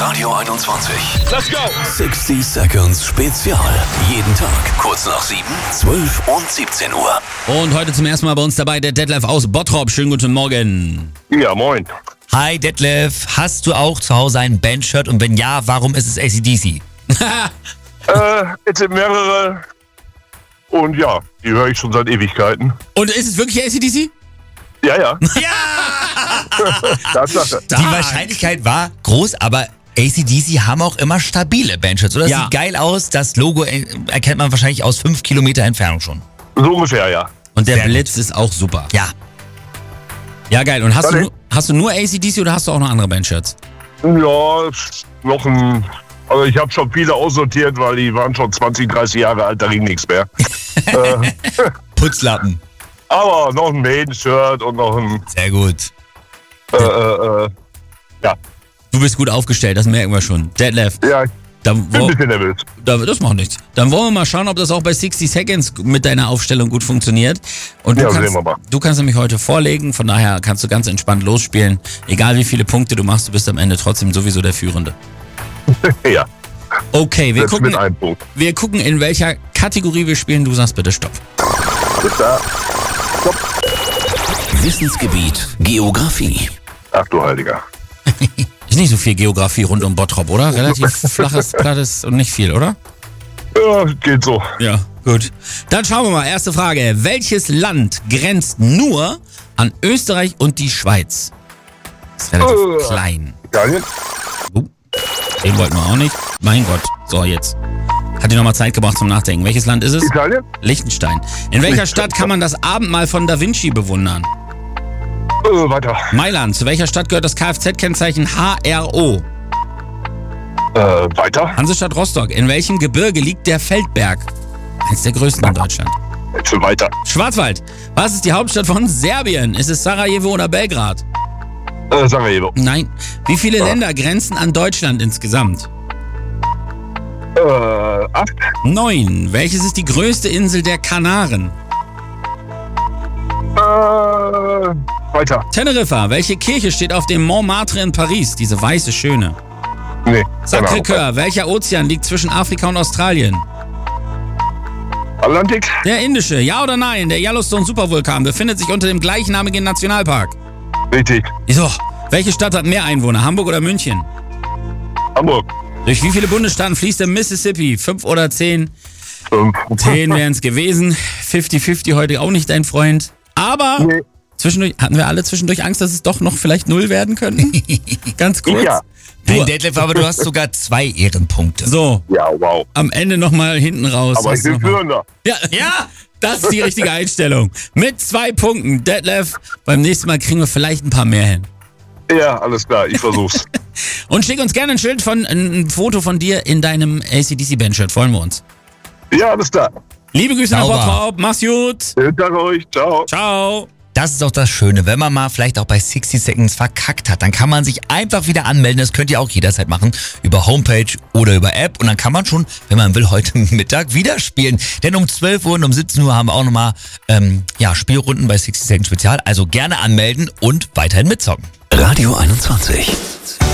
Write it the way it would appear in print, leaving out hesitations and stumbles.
Radio 21. Let's go! 60 Seconds Spezial. Jeden Tag kurz nach 7, 12 und 17 Uhr. Und heute zum ersten Mal bei uns dabei der Detlef aus Bottrop. Schönen guten Morgen. Ja, moin. Hi Detlef, hast du auch zu Hause ein Bandshirt und wenn ja, warum ist es AC/DC? Jetzt sind mehrere und ja, die höre ich schon seit Ewigkeiten. Und ist es wirklich AC/DC? Ja, ja. Ja! Tatsache. Die Wahrscheinlichkeit war groß, aber AC/DC haben auch immer stabile Bandshirts, oder? Das Ja. sieht geil aus, das Logo erkennt man wahrscheinlich aus 5 Kilometer Entfernung schon. So ungefähr, ja. Und der Sehr Blitz ist auch super. Ja. Ja, geil. Und hast Warte. du nur AC/DC oder hast du auch noch andere Bandshirts? Ja, noch ein... Also ich habe schon viele aussortiert, weil die waren schon 20, 30 Jahre alt, da ging nichts mehr. Putzlappen. Aber noch ein Maiden-Shirt und noch ein... Sehr gut. ja, Du bist gut aufgestellt, das merken wir schon. Detlef, ja, ich dann bin ein bisschen nervös. das macht nichts. Dann wollen wir mal schauen, ob das auch bei 60 Seconds mit deiner Aufstellung gut funktioniert. Und Ja, sehen wir mal. du kannst nämlich heute vorlegen, von daher kannst du ganz entspannt losspielen. Egal wie viele Punkte du machst, du bist am Ende trotzdem sowieso der Führende. Ja, Okay, wir jetzt mit gucken, einem Punkt. in welcher Kategorie wir spielen. Du sagst bitte Stopp. Bis da. Wissensgebiet Geografie. Ach du Heiliger. Ist nicht so viel Geografie rund um Bottrop, oder? Relativ flaches, plattes und nicht viel, oder? Ja, geht so. Ja, gut. Dann schauen wir mal. Erste Frage. Welches Land grenzt nur an Österreich und die Schweiz? Ist relativ klein. Italien? Den wollten wir auch nicht. Mein Gott. So, jetzt. Hat dir nochmal Zeit gebracht zum Nachdenken. Welches Land ist es? Italien? Liechtenstein. In welcher Stadt kann man das Abendmahl von Da Vinci bewundern? Weiter. Mailand. Zu welcher Stadt gehört das Kfz-Kennzeichen HRO? Weiter. Hansestadt Rostock. In welchem Gebirge liegt der Feldberg? Eines der größten in Deutschland. Jetzt schon weiter. Schwarzwald. Was ist die Hauptstadt von Serbien? Ist es Sarajevo oder Belgrad? Sarajevo. Nein. Wie viele Länder grenzen an Deutschland insgesamt? 8. 9. Welches ist die größte Insel der Kanaren? Weiter. Teneriffa. Welche Kirche steht auf dem Montmartre in Paris? Diese weiße schöne. Nee. keine Ahnung. Sacré-Cœur. Welcher Ozean liegt zwischen Afrika und Australien? Atlantik? Der Indische. Ja oder nein? Der Yellowstone Supervulkan befindet sich unter dem gleichnamigen Nationalpark. Richtig. So. Welche Stadt hat mehr Einwohner? Hamburg oder München? Hamburg. Durch wie viele Bundesstaaten fließt der Mississippi? 5 oder 10? 5. 10 wären es gewesen. 50-50 heute auch nicht dein Freund. Aber Nee. zwischendurch hatten wir alle zwischendurch Angst, dass es doch noch vielleicht 0 werden könnten. Ganz kurz. Ja. Nein, Detlef, aber du hast sogar 2 Ehrenpunkte. So, Ja, wow. am Ende nochmal hinten raus. Aber ich hast du bin noch mal- Führender. Ja, das ist die richtige Einstellung. Mit 2 Punkten. Detlef, beim nächsten Mal kriegen wir vielleicht ein paar mehr hin. Ja, alles klar. Ich versuch's. Und schick uns gerne ein Foto von dir in deinem AC/DC-Bandshirt. Freuen wir uns. Ja, alles klar. Liebe Grüße nach Sauber. Bottrop. Mach's gut. Schönen Tag euch. Ciao. Ciao. Das ist doch das Schöne, wenn man mal vielleicht auch bei 60 Seconds verkackt hat, dann kann man sich einfach wieder anmelden. Das könnt ihr auch jederzeit machen, über Homepage oder über App. Und dann kann man schon, wenn man will, heute Mittag wieder spielen. Denn um 12 Uhr und um 17 Uhr haben wir auch nochmal Spielrunden bei 60 Seconds Spezial. Also gerne anmelden und weiterhin mitzocken. Radio 21.